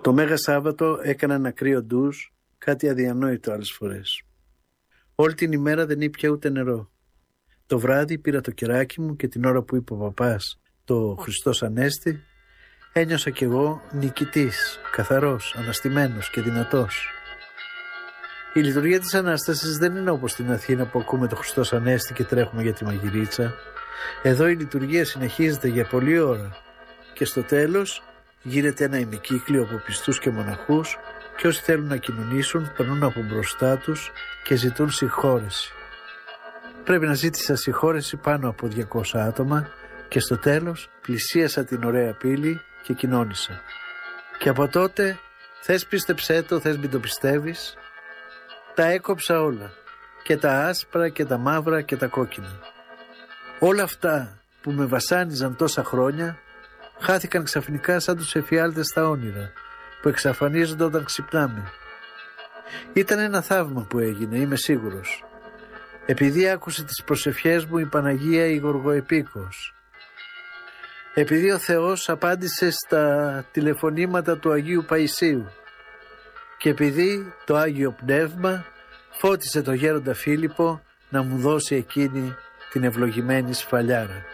Το Μέγα Σάββατο έκανα ένα κρύο ντουζ, κάτι αδιανόητο άλλες φορές. Όλη την ημέρα δεν ήπια ούτε νερό. Το βράδυ πήρα το κεράκι μου και την ώρα που είπε ο παπάς το Χριστός Ανέστη, ένιωσα κι εγώ νικητής, καθαρός, αναστημένος και δυνατός. Η λειτουργία της Ανάστασης δεν είναι όπως στην Αθήνα που ακούμε το Χριστός Ανέστη και τρέχουμε για τη μαγειρίτσα. Εδώ η λειτουργία συνεχίζεται για πολλή ώρα και στο τέλος γίνεται ένα ημικύκλιο από πιστούς και μοναχούς και όσοι θέλουν να κοινωνήσουν περνούν από μπροστά τους και ζητούν συγχώρεση. Πρέπει να ζήτησα συγχώρεση πάνω από 200 άτομα και στο τέλος πλησίασα την ωραία πύλη και κοινώνησα. Και από τότε, θες πίστεψέ το, θες μην το πιστεύεις, τα έκοψα όλα. Και τα άσπρα και τα μαύρα και τα κόκκινα. Όλα αυτά που με βασάνιζαν τόσα χρόνια χάθηκαν ξαφνικά σαν τους εφιάλτες στα όνειρα που εξαφανίζονται όταν ξυπνάμε. Ήταν ένα θαύμα που έγινε, είμαι σίγουρος. Επειδή άκουσε τις προσευχές μου η Παναγία η Γοργοεπίκος. Επειδή ο Θεός απάντησε στα τηλεφωνήματα του Αγίου Παϊσίου. Και επειδή το Άγιο Πνεύμα φώτισε το γέροντα Φίλιππο να μου δώσει εκείνη την ευλογημένη σφαλιάρα.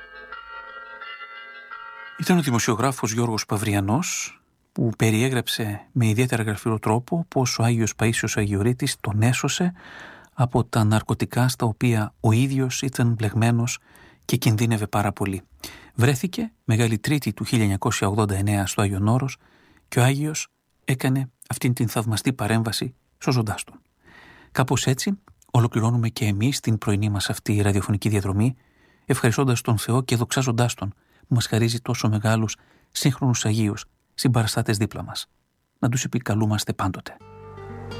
Ήταν ο δημοσιογράφος Γιώργος Παυριανός που περιέγραψε με ιδιαίτερα γραφειρό τρόπο πως ο Άγιος Παΐσιος Αγιορείτης τον έσωσε από τα ναρκωτικά στα οποία ο ίδιος ήταν μπλεγμένος και κινδύνευε πάρα πολύ. Βρέθηκε Μεγάλη Τρίτη του 1989 στο Άγιον Όρος και ο Άγιος έκανε αυτήν την θαυμαστή παρέμβαση σώζοντάς τον. Κάπως έτσι ολοκληρώνουμε και εμείς την πρωινή μας αυτή ραδιοφωνική διαδρομή, ευχαριστώντας τον Θεό και δοξάζοντάς τον που μας χαρίζει τόσο μεγάλους σύγχρονους Αγίους συμπαραστάτες δίπλα μας. Να τους επικαλούμαστε πάντοτε.